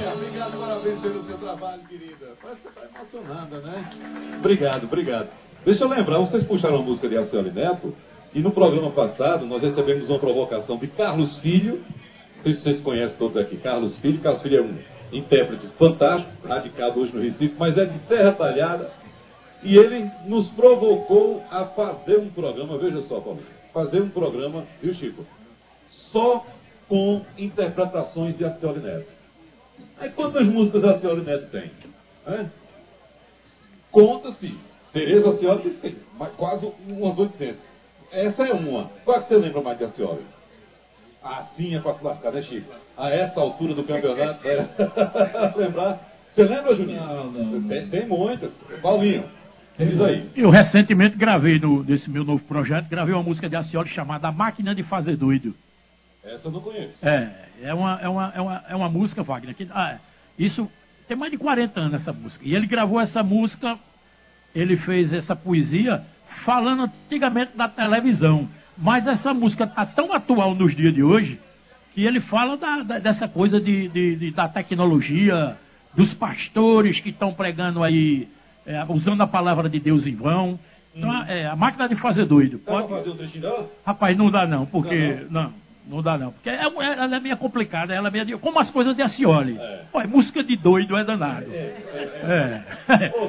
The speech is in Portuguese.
Obrigado, parabéns pelo seu trabalho, querida. Parece que você está emocionada, né? Obrigado, obrigado. Deixa eu lembrar, vocês puxaram a música de Alcione Neto, e no programa passado nós recebemos uma provocação de Carlos Filho. Não sei se vocês conhecem todos aqui. Carlos Filho é um intérprete fantástico, radicado hoje no Recife, mas é de Serra Talhada. E ele nos provocou a fazer um programa, veja só, Paulinho, fazer um programa, viu, Chico? Só com interpretações de Alcione Neto. Aí quantas músicas Alcione Neto tem? Conta-se. Tereza Alcione disse que tem quase umas 800. Essa é uma. Qual é que você lembra mais de Alcione? Assim é pra se lascar, né, Chico? A essa altura do campeonato, lembrar? Você lembra, Juninho? Não. Tem muitas. Paulinho, diz aí. Eu recentemente gravei, nesse meu novo projeto, gravei uma música de Alcione chamada A Máquina de Fazer Doido. Essa eu não conheço. É uma música, Wagner, que, isso tem mais de 40 anos essa música. E ele gravou essa música, ele fez essa poesia falando antigamente da televisão. Mas essa música está tão atual nos dias de hoje que ele fala dessa coisa da tecnologia, dos pastores que estão pregando aí, usando a palavra de Deus em vão. Então, a máquina de fazer doido. Pode fazer um trechinho dela? Rapaz, não dá não, porque... Não dá não, porque ela é meio complicada, ela é meio... Como as coisas de Alcione. Música de doido é danado.